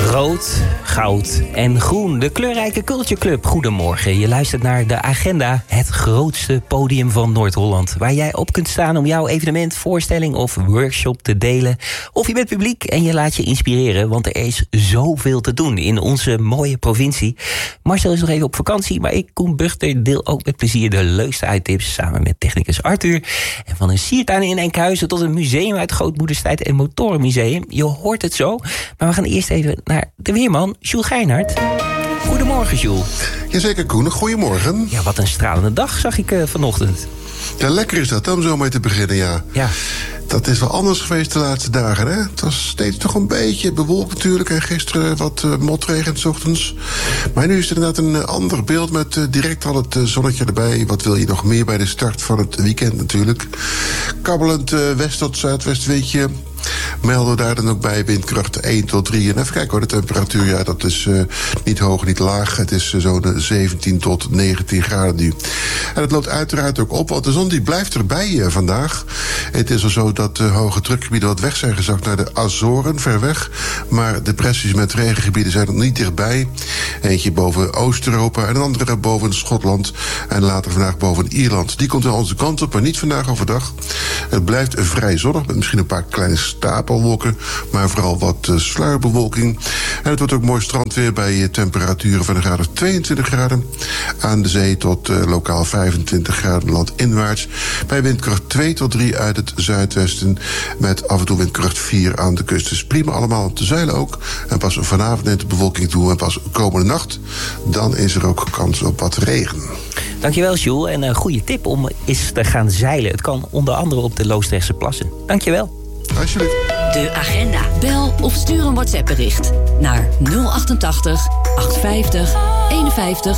Rood, goud en groen. De kleurrijke Culture Club. Goedemorgen. Je luistert naar De Agenda. Het grootste podium van Noord-Holland. Waar jij op kunt staan om jouw evenement, voorstelling of workshop te delen. Of je bent publiek en je laat je inspireren. Want er is zoveel te doen in onze mooie provincie. Marcel is nog even op vakantie. Maar ik, Koen Buchter, deel ook met plezier de leukste uittips. Samen met technicus Arthur. En van een siertuin in Enkhuizen tot een museum uit grootmoederstijd en motorenmuseum. Je hoort het zo. Maar we gaan eerst even naar de weerman, Jules Geinhardt. Goedemorgen, Jules. Jazeker, Koen. Goedemorgen. Ja, wat een stralende dag zag ik vanochtend. Ja, lekker is dat, om zo mee te beginnen, ja. Ja. Dat is wel anders geweest de laatste dagen, hè? Het was steeds toch een beetje bewolkt natuurlijk. En gisteren wat motregen 's ochtends. Maar nu is er inderdaad een ander beeld met direct al het zonnetje erbij. Wat wil je nog meer bij de start van het weekend natuurlijk. Kabbelend west- tot zuidwestwindje. Melden we daar dan ook bij windkracht 1 tot 3. En even kijken hoor, de temperatuur, ja, dat is niet hoog, niet laag. Het is zo'n 17 tot 19 graden nu. En het loopt uiteraard ook op, want de zon die blijft erbij vandaag. Het is al zo dat de hoge drukgebieden wat weg zijn gezakt naar de Azoren, ver weg. Maar depressies met regengebieden zijn nog niet dichtbij. Eentje boven Oost-Europa en een andere boven Schotland. En later vandaag boven Ierland. Die komt wel onze kant op, maar niet vandaag overdag. Het blijft vrij zonnig, met misschien een paar kleine stapelwolken, maar vooral wat sluierbewolking. En het wordt ook mooi strandweer bij temperaturen van een graad of 22 graden. Aan de zee tot lokaal 25 graden landinwaarts. Bij windkracht 2 tot 3 uit het zuidwesten. Met af en toe windkracht 4 aan de kust. Dus prima allemaal om te zeilen ook. En pas vanavond neemt de bewolking toe. En pas komende nacht, dan is er ook kans op wat regen. Dankjewel, Jules. En een goede tip om eens te gaan zeilen. Het kan onder andere op de Loosdrechtse plassen. Dankjewel. Alsjeblieft. De Agenda. Bel of stuur een WhatsApp-bericht naar 088 850 51